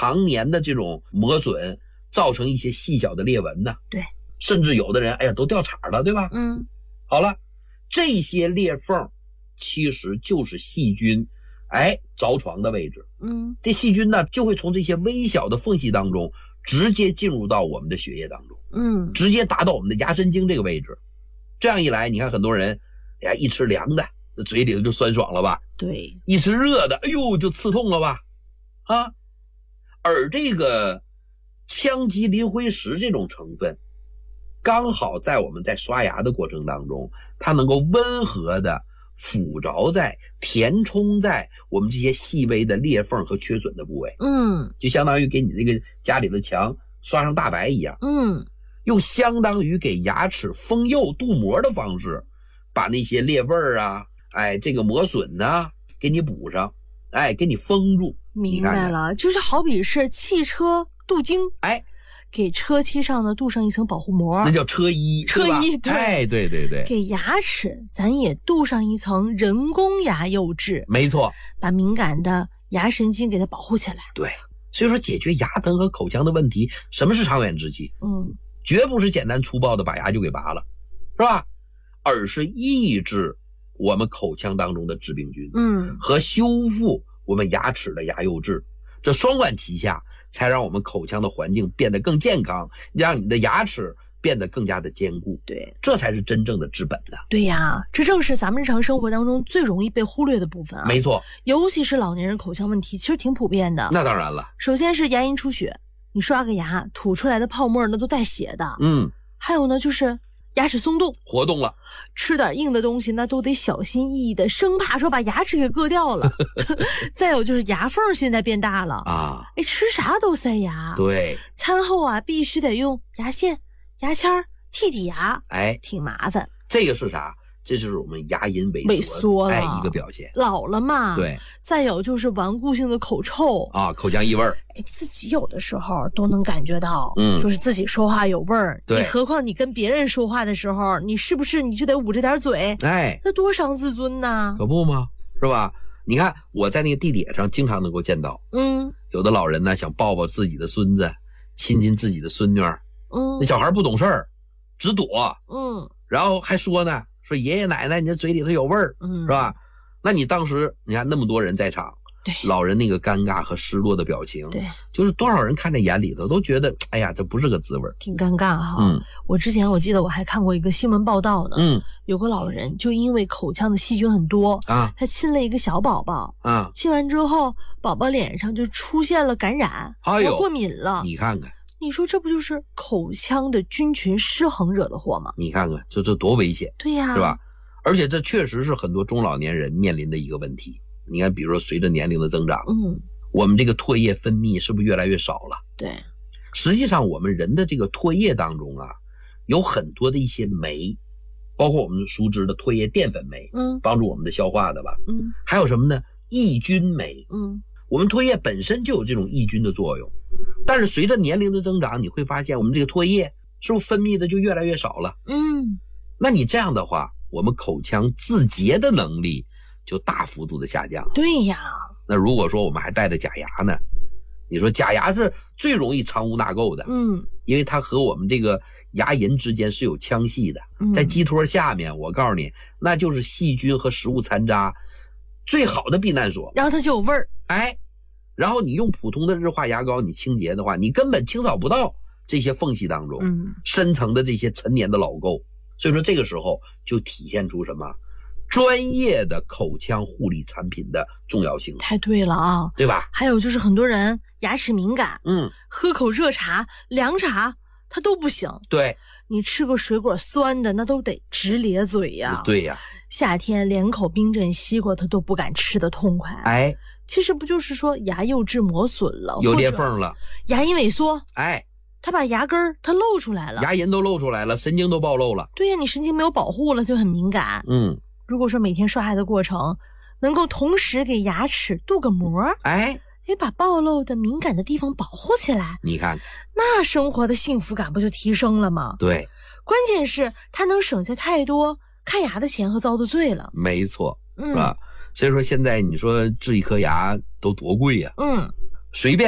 常年的这种磨损造成一些细小的裂纹呢？ 对， 甚至有的人都掉茬了，对吧？好了，这些裂缝其实就是细菌着床的位置。这细菌呢就会从这些微小的缝隙当中直接进入到我们的血液当中，直接达到我们的牙神经这个位置。这样一来，你看很多人一吃凉的嘴里就酸爽了吧？ 对， 一吃热的就刺痛了吧？而这个羟基磷灰石这种成分刚好在我们在刷牙的过程当中，它能够温和的附着在填充在我们这些细微的裂缝和缺损的部位，就相当于给你这个家里的墙刷上大白一样，用相当于给牙齿封釉镀膜的方式，把那些裂纹这个磨损给你补上，给你封住。 明白了，就是好比是汽车镀金，给车漆上的镀上一层保护膜， 那叫车衣，对，对。 给牙齿咱也镀上一层人工牙釉质， 没错， 把敏感的牙神经给它保护起来。 对，所以说解决牙疼和口腔的问题，什么是长远之计？绝不是简单粗暴的把牙就给拔了，是吧？而是抑制我们口腔当中的致病菌，和修复我们牙齿的牙釉质，这双管齐下，才让我们口腔的环境变得更健康，让你的牙齿变得更加的坚固。 对， 这才是真正的治本的。 对呀，这正是咱们日常生活当中最容易被忽略的部分没错， 尤其是老年人口腔问题，其实挺普遍的。 那当然了， 首先是牙龈出血，你刷个牙吐出来的泡沫那都带血的。还有呢，就是牙齿松动活动了， 吃点硬的东西那都得小心翼翼的，生怕说把牙齿给硌掉了。再有就是牙缝现在变大了吃啥都塞牙。 对， 餐后必须得用牙线牙签剔剔牙，挺麻烦。 这个是啥？这就是我们牙龈萎缩了一个表现， 老了嘛。 对， 再有就是顽固性的口臭口腔异味自己有的时候都能感觉到，就是自己说话有味儿。 对， 何况你跟别人说话的时候，你是不是你就得捂着点嘴？那多伤自尊呐！ 可不吗？是吧？你看我在那个地铁上经常能够见到，有的老人呢想抱抱自己的孙子，亲亲自己的孙女那小孩不懂事儿，只躲，然后还说呢，说爷爷奶奶你这嘴里头有味儿，是吧？那你当时你看那么多人在场， 对， 老人那个尴尬和失落的表情， 对， 就是多少人看在眼里头都觉得，哎呀，这不是个滋味， 挺尴尬哈。我之前我记得我还看过一个新闻报道呢，有个老人就因为口腔的细菌很多他亲了一个小宝宝亲完之后，宝宝脸上就出现了感染，过敏了。 你看看。 你说这不就是口腔的菌群失衡惹的祸吗？ 你看看这多危险。 对呀， 是吧？而且这确实是很多中老年人面临的一个问题。你看比如说随着年龄的增长，我们这个唾液分泌是不是越来越少了？ 对， 实际上我们人的这个唾液当中有很多的一些酶，包括我们熟知的唾液淀粉酶，帮助我们的消化的吧，还有什么呢？抑菌酶，我们唾液本身就有这种抑菌的作用，但是随着年龄的增长，你会发现我们这个唾液是不是分泌的就越来越少了？那你这样的话，我们口腔自洁的能力就大幅度的下降了。 对呀， 那如果说我们还带着假牙呢，你说假牙是最容易藏污纳垢的，因为它和我们这个牙龈之间是有腔隙的，在基托下面，我告诉你，那就是细菌和食物残渣最好的避难所， 然后它就有味儿。 然后你用普通的日化牙膏你清洁的话，你根本清扫不到这些缝隙当中深层的这些陈年的老垢。所以说这个时候就体现出什么专业的口腔护理产品的重要性。 太对了对吧？ 还有就是很多人牙齿敏感，喝口热茶凉茶它都不行。 对， 你吃个水果酸的那都得直咧嘴呀。 对呀， 夏天连口冰镇西瓜他都不敢吃得痛快。其实不就是说牙釉质磨损了， 有裂缝了， 牙龈萎缩，它把牙根它露出来了， 牙龈都露出来了，神经都暴露了。 对呀，你神经没有保护了就很敏感。如果说每天刷牙的过程能够同时给牙齿镀个膜，把暴露的敏感的地方保护起来， 你看那生活的幸福感不就提升了吗？ 对， 关键是它能省下太多看牙的钱和遭的罪了。 没错，是吧？所以说现在你说治一颗牙都多贵呀，随便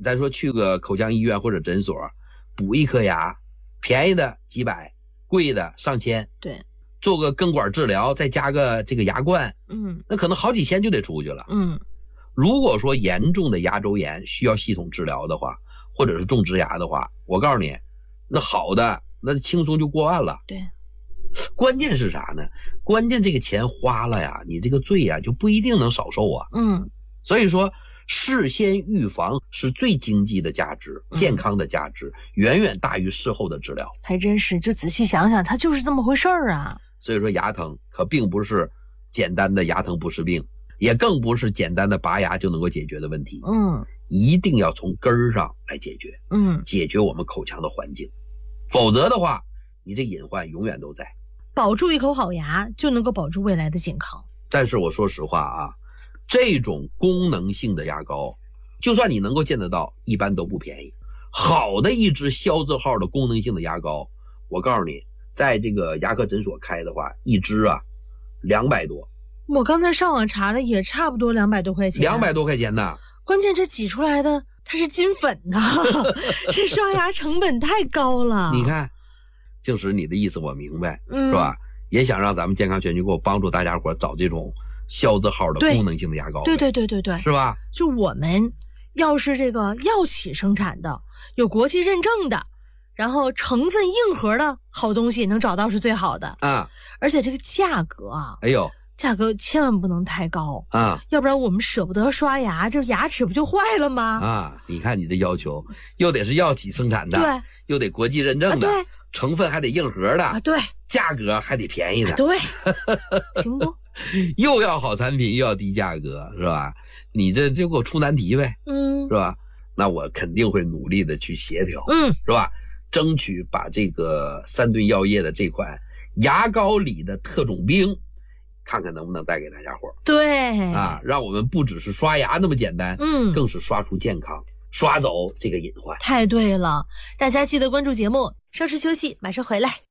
咱说去个口腔医院或者诊所补一颗牙，便宜的几百，贵的上千。 对， 做个根管治疗，再加个这个牙冠，那可能好几千就得出去了。如果说严重的牙周炎需要系统治疗的话，或者是种植牙的话，我告诉你，那好的那轻松就过万了。 对， 关键是啥呢？关键这个钱花了呀，你这个罪呀就不一定能少受啊。所以说事先预防是最经济的价值，健康的价值远远大于事后的治疗。 还真是，就仔细想想，它就是这么回事儿啊。 所以说牙疼可并不是简单的牙疼不是病，也更不是简单的拔牙就能够解决的问题。一定要从根儿上来解决。解决我们口腔的环境，否则的话，你这隐患永远都在。 保住一口好牙，就能够保住未来的健康。 但是我说实话啊，这种功能性的牙膏，就算你能够见得到，一般都不便宜。好的一支肖字号的功能性的牙膏，我告诉你，在这个牙科诊所开的话，一支啊200多。 我刚才上网查了，也差不多200多块钱。 200多块钱呢。 关键这挤出来的它是金粉的，这刷牙成本太高了。 你看，静石你的意思我明白，是吧？也想让咱们健康全球购帮助大家伙找这种肖字号的功能性的牙膏。 对， 是吧？ 就我们要是这个药企生产的，有国际认证的，然后成分硬核的好东西能找到是最好的啊。 而且这个价格啊，价格千万不能太高啊， 要不然我们舍不得刷牙，这牙齿不就坏了吗？ 啊，你看你这要求，又得是药企生产的， 对， 又得国际认证的， 对， 成分还得硬核的， 对， 价格还得便宜的， 对，行不？ 又要好产品又要低价格，是吧？你这就给我出难题呗，是吧？那我肯定会努力的去协调，是吧？争取把这个3顿药业的这款牙膏里的特种兵，看看能不能带给大家伙。 对啊，让我们不只是刷牙那么简单，更是刷出健康，刷走这个隐患。 太对了，大家记得关注节目，稍事休息，马上回来。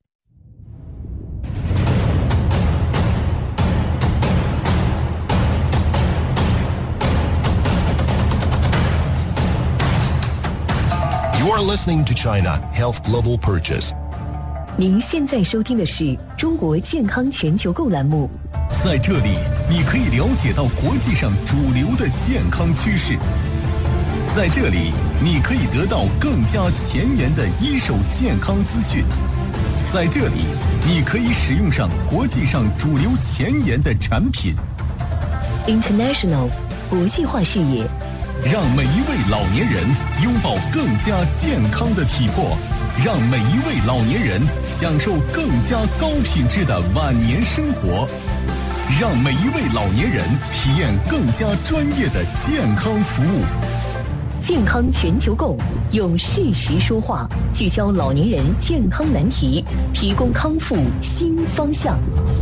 You are listening to China Health Global Purchase。 您现在收听的是中国健康全球购栏目。 在这里，你可以了解到国际上主流的健康趋势。在这里，你可以得到更加前沿的一手健康资讯。在这里，你可以使用上国际上主流前沿的产品。 International 国际化视野， 让每一位老年人拥抱更加健康的体魄，让每一位老年人享受更加高品质的晚年生活，让每一位老年人体验更加专业的健康服务。 健康全球购用事实说话，聚焦老年人健康难题，提供康复新方向。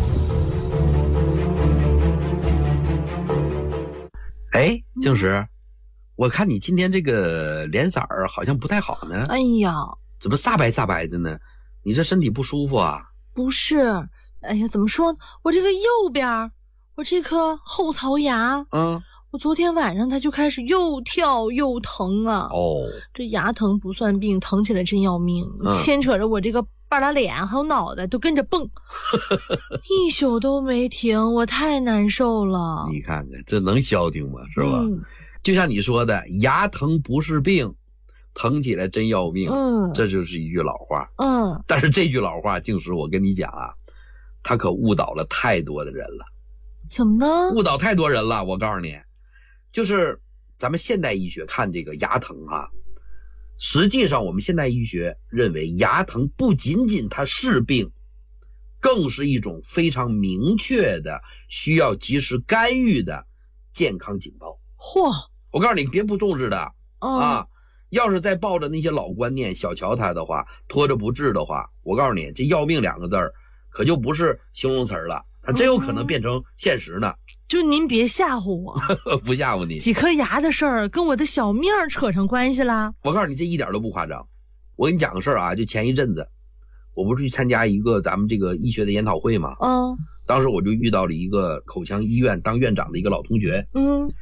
哎，静石，我看你今天这个脸色儿好像不太好呢。 哎呀， 怎么煞白煞白的呢？你这身体不舒服啊？ 不是，哎呀，怎么说？我这个右边，我这颗后槽牙，我昨天晚上它就开始又跳又疼啊。这牙疼不算病，疼起来真要命，牵扯着我这个半拉脸还有脑袋都跟着蹦，一宿都没停，我太难受了。 你看看这能消停吗？是吧？就像你说的，牙疼不是病，疼起来真要命。这就是一句老话。但是这句老话，静石，我跟你讲啊，他可误导了太多的人了。 怎么呢？ 误导太多人了。我告诉你，就是咱们现代医学看这个牙疼啊，实际上我们现代医学认为牙疼不仅仅它是病，更是一种非常明确的需要及时干预的健康警报。 嚯！ 我告诉你，别不重视的啊！要是再抱着那些老观念小瞧它的话，拖着不治的话，我告诉你，这要命2个字儿可就不是形容词了，它真有可能变成现实呢。 就您别吓唬我。 不吓唬你， 几颗牙的事儿跟我的小命扯上关系啦。 我告诉你，这一点都不夸张。我跟你讲个事儿啊，就前一阵子我不是去参加一个咱们这个医学的研讨会嘛，当时我就遇到了一个口腔医院当院长的一个老同学，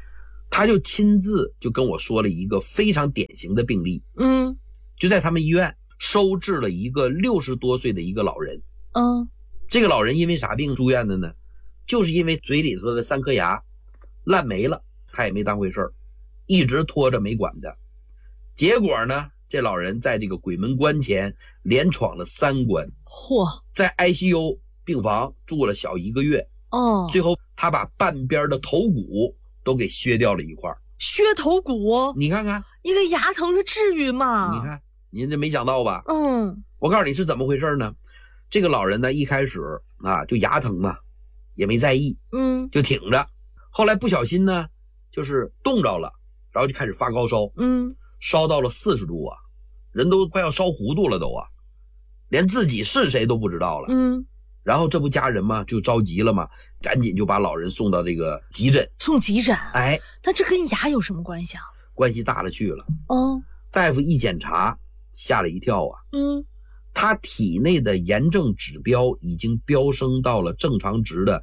他就亲自就跟我说了一个非常典型的病例。就在他们医院收治了一个60多岁的一个老人。这个老人因为啥病住院的呢？就是因为嘴里头的3颗牙烂没了，他也没当回事儿，一直拖着没管他。结果呢，这老人在这个鬼门关前连闯了3关。在 ICU 病房住了小1个月。最后他把半边的头骨都给削掉了一块。 削头骨？你看看， 一个牙疼它至于吗？ 你看，您这没想到吧？我告诉你是怎么回事呢？这个老人呢，一开始啊就牙疼嘛，也没在意，就挺着。后来不小心呢，就是冻着了，然后就开始发高烧，烧到了40度啊，人都快要烧糊涂了都啊，连自己是谁都不知道了。然后这不家人嘛就着急了嘛，赶紧就把老人送到这个急诊。 送急诊？ 哎， 那这跟牙有什么关系啊？ 关系大了去了。大夫一检查，吓了一跳啊。他体内的炎症指标已经飙升到了正常值的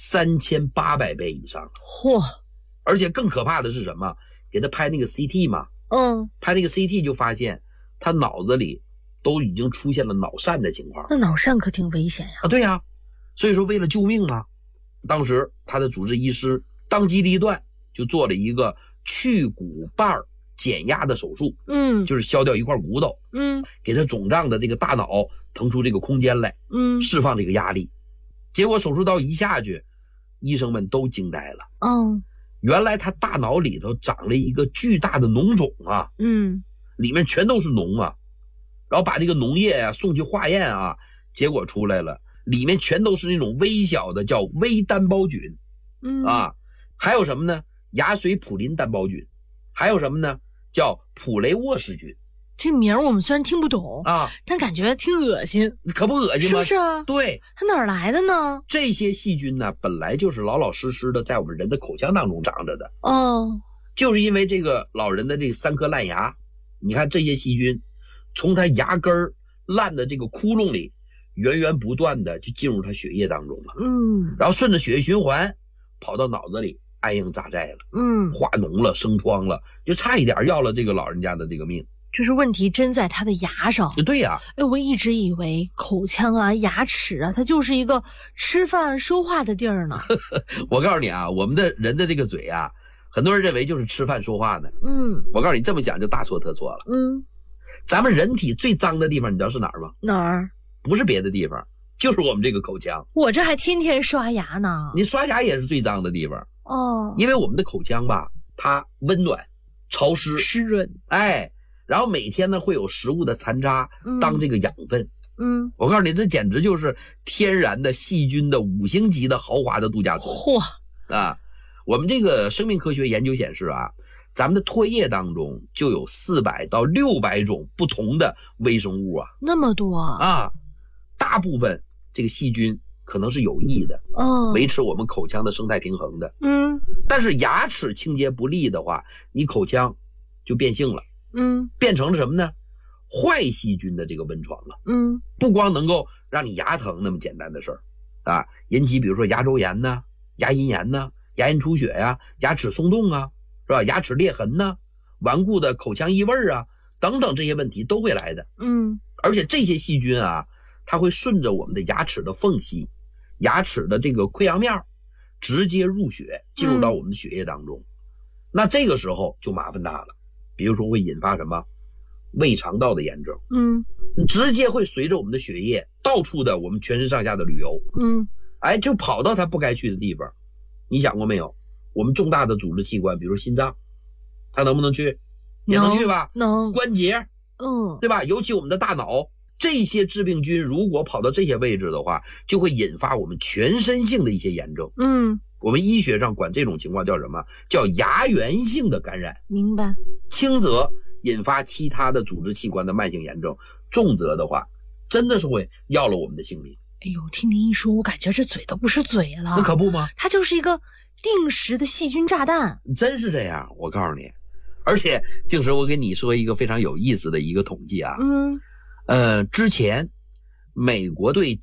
3800倍以上。而且更可怕的是什么？给他拍那个 CT 嘛。拍那个 CT 就发现他脑子里都已经出现了脑疝的情况。 那脑疝可挺危险呀。 对呀，所以说为了救命啊，当时他的主治医师当机立断就做了一个去骨瓣减压的手术。就是削掉一块骨头，给他肿胀的这个大脑腾出这个空间来，释放这个压力。结果手术刀一下去，医生们都惊呆了。原来他大脑里头长了一个巨大的脓肿啊，里面全都是脓啊。然后把这个脓液啊送去化验啊，结果出来了，里面全都是那种微小的叫微单胞菌。还有什么呢？牙髓普林单胞菌，还有什么呢？叫普雷沃氏菌。 这名我们虽然听不懂啊，但感觉挺恶心。 可不恶心吗？ 是不是啊？ 对。 它哪儿来的呢？ 这些细菌呢，本来就是老老实实的在我们人的口腔当中长着的。就是因为这个老人的这3颗烂牙，你看这些细菌从他牙根烂的这个窟窿里源源不断的就进入他血液当中了。然后顺着血液循环跑到脑子里安营扎寨了。化脓了，生疮了，就差一点要了这个老人家的这个命。 就是问题真在他的牙上。 对呀。 我一直以为口腔啊、牙齿啊，它就是一个吃饭说话的地儿呢。 我告诉你啊，我们的人的这个嘴啊，很多人认为就是吃饭说话呢。我告诉你，这么想就大错特错了。咱们人体最脏的地方你知道是哪儿吗？ 哪儿？ 不是别的地方，就是我们这个口腔。 我这还天天刷牙呢。 你刷牙也是最脏的地方。因为我们的口腔吧，它温暖、潮湿、 湿润。 然后每天呢会有食物的残渣当这个养分。我告诉你，这简直就是天然的细菌的5星级的豪华的度假村。我们这个生命科学研究显示啊，咱们的唾液当中就有400到600种不同的微生物啊。 那么多啊！ 大部分这个细菌可能是有益的，维持我们口腔的生态平衡的。但是牙齿清洁不力的话，你口腔就变性了。变成了什么呢？坏细菌的这个温床了。不光能够让你牙疼那么简单的事儿啊，引起比如说牙周炎呢、牙龈炎呢、牙龈出血呀、牙齿松动啊，是吧？牙齿裂痕呢、顽固的口腔异味啊等等，这些问题都会来的。而且这些细菌啊，它会顺着我们的牙齿的缝隙、牙齿的这个溃疡面直接入血，进入到我们的血液当中。那这个时候就麻烦大了。比如说会引发什么胃肠道的炎症，直接会随着我们的血液到处的我们全身上下的旅游，就跑到它不该去的地方。你想过没有？我们重大的组织器官，比如心脏，它能不能去？也能去吧？ 能。 关节，对吧？尤其我们的大脑，这些致病菌如果跑到这些位置的话，就会引发我们全身性的一些炎症。我们医学上管这种情况叫什么？叫牙源性的感染。 明白。 轻则引发其他的组织器官的慢性炎症，重则的话真的是会要了我们的性命。 听您一说，我感觉这嘴都不是嘴了。 那可不吗？ 它就是一个定时的细菌炸弹。 真是这样，我告诉你。而且静时，我跟你说一个非常有意思的一个统计啊。之前美国对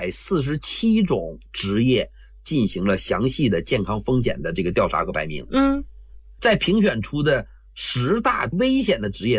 947种职业进行了详细的健康风险的这个调查和排名。 在评选出的10大危险的职业